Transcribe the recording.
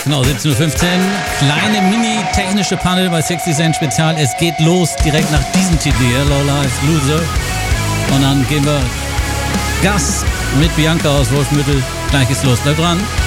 genau, 17.15 Uhr. Kleine mini-technische Panel bei 60 Cent Spezial. Es geht los direkt nach diesem Titel hier, Low Life Loser. Und dann geben wir Gas mit Bianca aus Wolfenbüttel. Gleich geht's los. Bleib dran.